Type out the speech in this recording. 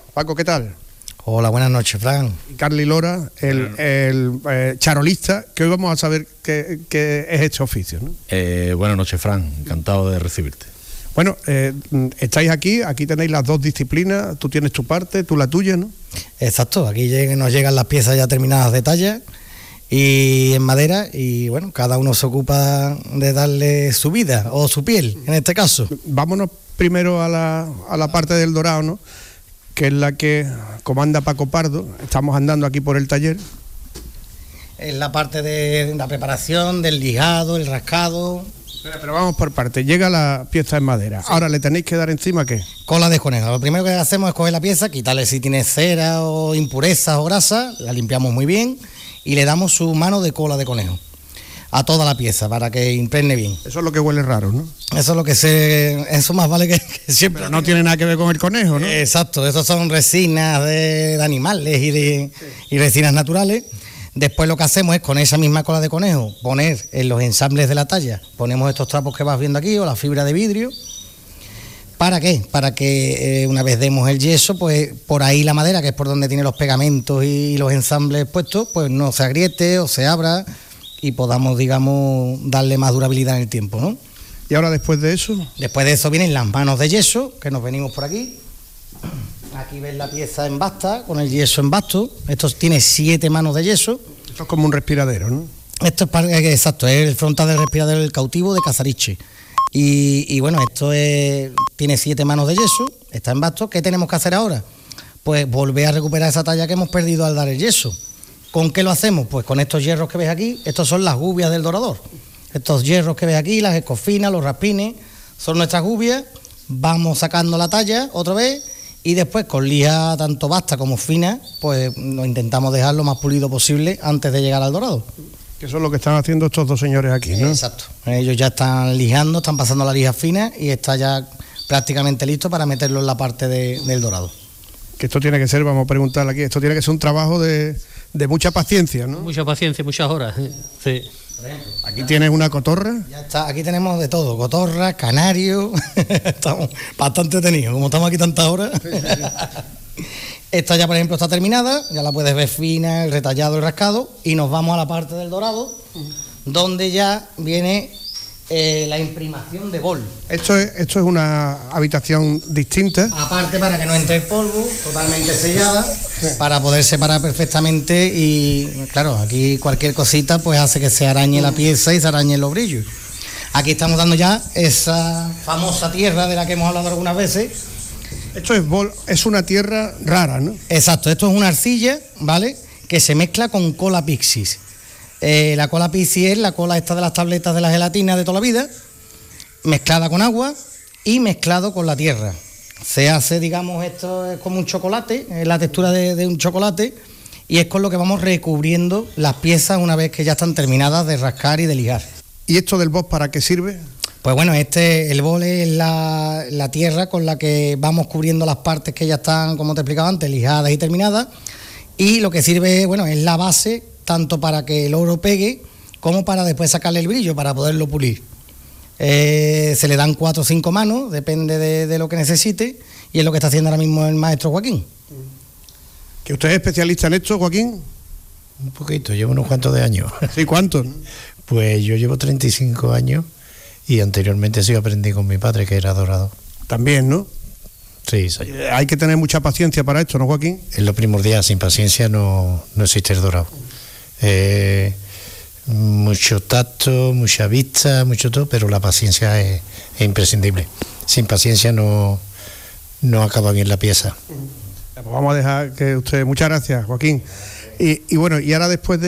Paco, ¿qué tal? Hola, buenas noches, Fran. Y Carly Lora, el charolista, que hoy vamos a saber qué es este oficio, ¿no? Buenas noches, Fran, encantado de recibirte. Bueno, estáis aquí tenéis las dos disciplinas, tú tienes tu parte, tú la tuya, ¿no? Exacto, aquí nos llegan las piezas ya terminadas de talla y en madera, y bueno, cada uno se ocupa de darle su vida o su piel, en este caso. Vámonos primero a la parte del dorado, ¿no? Que es la que comanda Paco Pardo. Estamos andando aquí por el taller. Es la parte de la preparación, del lijado, el rascado. Pero vamos por partes. Llega la pieza en madera. Sí. Ahora, ¿le tenéis que dar encima qué? Cola de conejo. Lo primero que hacemos es coger la pieza, quitarle si tiene cera o impurezas o grasa, la limpiamos muy bien y le damos su mano de cola de conejo a toda la pieza para que impregne bien. Eso es lo que huele raro, ¿no? Eso es lo que eso más vale que siempre. Pero no tiene nada que ver con el conejo, ¿no? Exacto, estos son resinas de animales y resinas naturales. Después lo que hacemos es con esa misma cola de conejo poner en los ensambles de la talla, ponemos estos trapos que vas viendo aquí o la fibra de vidrio. ¿Para qué? Para que una vez demos el yeso, pues por ahí la madera, que es por donde tiene los pegamentos y los ensambles puestos, pues no se agriete o se abra y podamos, digamos, darle más durabilidad en el tiempo, ¿no? ¿Y ahora después de eso? Después de eso vienen las manos de yeso, que nos venimos por aquí. Aquí ves la pieza en basta, con el yeso en basto. Esto tiene 7 manos de yeso. Esto es como un respiradero, ¿no? Esto es exacto, es el frontal del respiradero del cautivo de Casariche. Y bueno, esto tiene 7 manos de yeso, está en basto. ¿Qué tenemos que hacer ahora? Pues volver a recuperar esa talla que hemos perdido al dar el yeso. ¿Con qué lo hacemos? Pues con estos hierros que ves aquí. Estos son las gubias del dorador. Estos hierros que ves aquí, las escofinas, los raspines, son nuestras gubias. Vamos sacando la talla otra vez y después con lija tanto basta como fina, pues lo intentamos dejar lo más pulido posible antes de llegar al dorado. Que eso es lo que están haciendo estos dos señores aquí, ¿no? Exacto. Ellos ya están lijando, están pasando la lija fina y está ya prácticamente listo para meterlo en la parte del dorado. Que esto tiene que ser, vamos a preguntarle aquí, esto tiene que ser un trabajo de mucha paciencia, ¿no? Mucha paciencia, muchas horas, sí. Aquí tienes una cotorra. Ya está, aquí tenemos de todo, cotorra, canario, estamos bastante tenidos, como estamos aquí tantas horas. Esta ya, por ejemplo, está terminada, ya la puedes ver fina, el retallado, el rascado, y nos vamos a la parte del dorado, donde ya viene la imprimación de bol. Esto es una habitación distinta. Aparte, para que no entre el polvo, totalmente sellada, para poder separar perfectamente y, claro, aquí cualquier cosita pues hace que se arañe la pieza y se arañen los brillos. Aquí estamos dando ya esa famosa tierra de la que hemos hablado algunas veces. Esto es una tierra rara, ¿no? Exacto, esto es una arcilla, ¿vale?, que se mezcla con cola Pixis. La cola Pixis es la cola esta de las tabletas de la gelatina de toda la vida, mezclada con agua y mezclado con la tierra. Se hace, digamos, esto es como un chocolate, es la textura de un chocolate, y es con lo que vamos recubriendo las piezas una vez que ya están terminadas de rascar y de lijar. ¿Y esto del boss para qué sirve? Pues bueno, el bol es la tierra con la que vamos cubriendo las partes que ya están, como te explicaba antes, lijadas y terminadas, y lo que sirve, bueno, es la base tanto para que el oro pegue como para después sacarle el brillo, para poderlo pulir. Se le dan 4 o 5 manos, depende de lo que necesite, y es lo que está haciendo ahora mismo el maestro Joaquín. ¿Que usted es especialista en esto, Joaquín? Un poquito, llevo unos cuantos de años. ¿Sí, cuántos? Pues yo llevo 35 años y anteriormente sí aprendí con mi padre, que era dorador. También, ¿no? Sí. Hay que tener mucha paciencia para esto, ¿no, Joaquín? Es lo primordial, sin paciencia no existe el dorado. Mucho tacto, mucha vista, mucho todo, pero la paciencia es imprescindible. Sin paciencia no acaba bien la pieza. Pues vamos a dejar que usted... Muchas gracias, Joaquín. Y bueno, y ahora después de